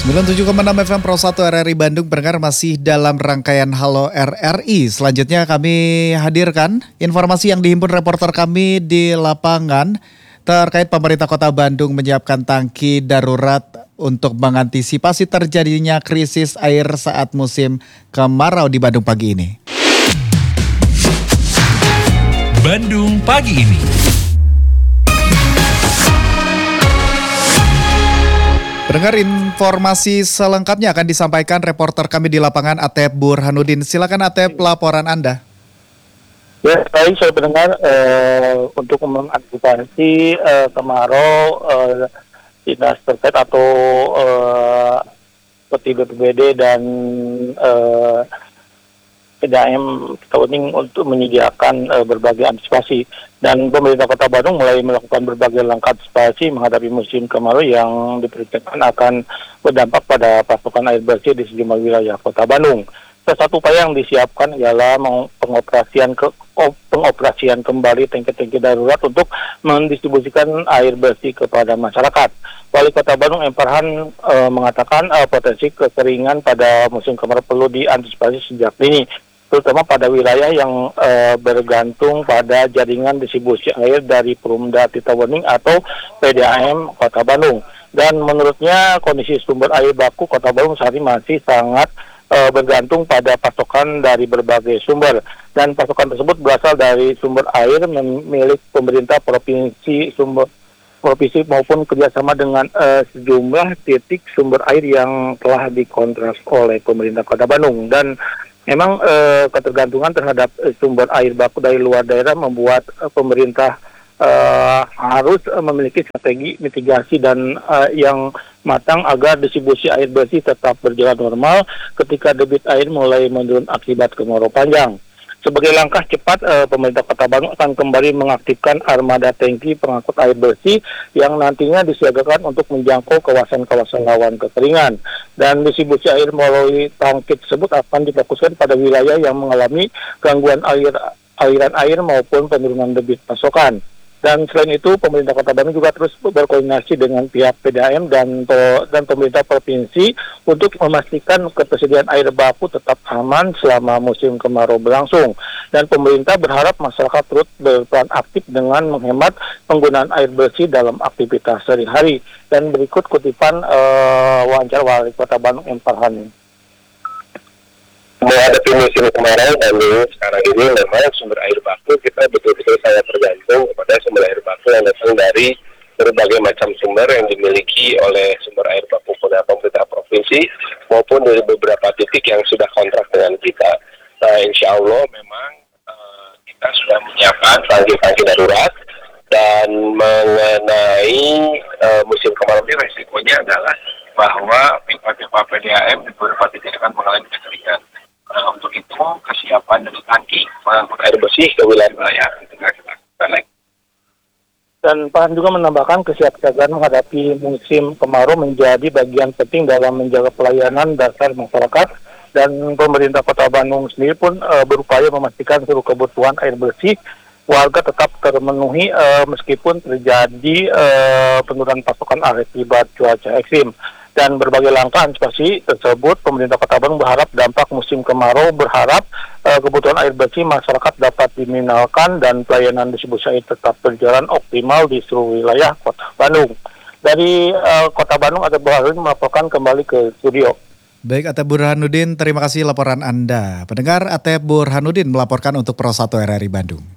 97,6 FM Pro 1 RRI Bandung, pendengar masih dalam rangkaian Halo RRI. Selanjutnya kami hadirkan informasi yang dihimpun reporter kami di lapangan terkait pemerintah Kota Bandung menyiapkan tangki darurat untuk mengantisipasi terjadinya krisis air saat musim kemarau di Bandung pagi ini. Bandung pagi ini. Pendengar, informasi selengkapnya akan disampaikan reporter kami di lapangan Atep Burhanuddin. Silakan Atep, laporan Anda. Ya, baik saya pendengar, untuk mengantisipasi kemarau, dinas terkait atau seperti BPBD dan PDAM Tawaning untuk menyediakan berbagai antisipasi, dan pemerintah Kota Bandung mulai melakukan berbagai langkah antisipasi menghadapi musim kemarau yang diperkirakan akan berdampak pada pasokan air bersih di sejumlah wilayah Kota Bandung. Salah satu upaya yang disiapkan ialah pengoperasian kembali tangki-tangki darurat untuk mendistribusikan air bersih kepada masyarakat. Wali Kota Bandung M. Farhan mengatakan potensi kekeringan pada musim kemarau perlu diantisipasi sejak dini, terutama pada wilayah yang bergantung pada jaringan distribusi air dari Perumda Titawening atau PDAM Kota Bandung. Dan menurutnya kondisi sumber air baku Kota Bandung saat ini masih sangat bergantung pada pasokan dari berbagai sumber, dan pasokan tersebut berasal dari sumber air milik pemerintah provinsi maupun kerjasama dengan sejumlah titik sumber air yang telah dikontrak oleh pemerintah Kota Bandung. Dan memang ketergantungan terhadap sumber air baku dari luar daerah membuat pemerintah harus memiliki strategi mitigasi dan yang matang agar distribusi air bersih tetap berjalan normal ketika debit air mulai menurun akibat kemarau panjang. Sebagai langkah cepat, pemerintah Kota Bandung akan kembali mengaktifkan armada tangki pengangkut air bersih yang nantinya disiagakan untuk menjangkau kawasan-kawasan rawan kekeringan. Dan distribusi air melalui tangki tersebut akan difokuskan pada wilayah yang mengalami gangguan aliran air maupun penurunan debit pasokan. Dan selain itu, pemerintah Kota Bandung juga terus berkoordinasi dengan pihak PDAM dan pemerintah provinsi untuk memastikan ketersediaan air baku tetap aman selama musim kemarau berlangsung. Dan pemerintah berharap masyarakat turut berperan aktif dengan menghemat penggunaan air bersih dalam aktivitas sehari-hari. Dan berikut kutipan wawancara Wali Kota Bandung M. Farhan. Menghadapi musim kemarau Bandung sekarang ini memang sumber air baku kita betul-betul sangat tergantung kepada sumber air baku yang datang dari berbagai macam sumber yang dimiliki oleh sumber air baku pada pemerintah provinsi maupun dari beberapa titik yang sudah kontrak dengan kita. Nah, insya Allah memang kita sudah menyiapkan tangki-tangki darurat, dan mengenai musim kemarau ini resikonya adalah bahwa pipa-pipa PDAM di beberapa titik akan mengalami kekeringan. Untuk itu kesiapan dari tangki pengangkut air bersih ke wilayah itu kita lakukan lagi. Dan Pak juga menambahkan kesiapsiagaan menghadapi musim kemarau menjadi bagian penting dalam menjaga pelayanan dasar masyarakat, dan pemerintah Kota Bandung sendiri pun berupaya memastikan seluruh kebutuhan air bersih warga tetap termenuhi meskipun terjadi penurunan pasokan air akibat cuaca ekstrim. Dan berbagai langkah antisipasi tersebut, pemerintah Kota Bandung berharap dampak musim kemarau kebutuhan air bersih masyarakat dapat diminimalkan dan pelayanan distribusi air tetap berjalan optimal di seluruh wilayah Kota Bandung. Dari Kota Bandung, Atep Burhanuddin melaporkan kembali ke studio. Baik, Atep Burhanuddin, terima kasih laporan Anda. Pendengar, Atep Burhanuddin melaporkan untuk Pro 1 RRI Bandung.